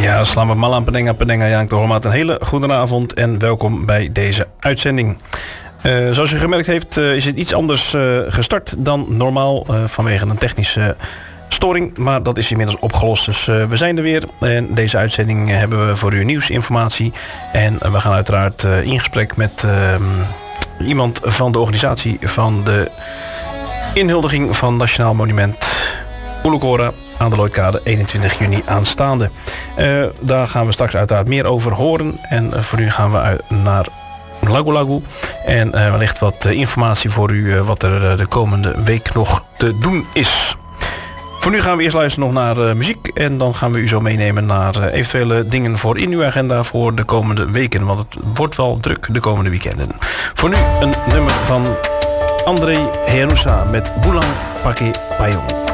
Ja, selamat malam pendengar yang terhormat. Een hele goede avond en welkom bij deze uitzending. Zoals u gemerkt heeft is het iets anders gestart dan normaal vanwege een technische storing. Maar dat is inmiddels opgelost, dus we zijn er weer. En deze uitzending hebben we voor u nieuwsinformatie. En we gaan uiteraard in gesprek met iemand van de organisatie van de inhuldiging van Nationaal Monument Ulugora aan de Lloydkade 21 juni aanstaande. Daar gaan we straks uiteraard meer over horen. En voor nu gaan we naar Lagu Lagu. En wellicht wat informatie voor u wat er de komende week nog te doen is. Voor nu gaan we eerst luisteren nog naar muziek. En dan gaan we u zo meenemen naar eventuele dingen voor in uw agenda voor de komende weken. Want het wordt wel druk de komende weekenden. Voor nu een nummer van André Herousa met Bulang Pakai Payung.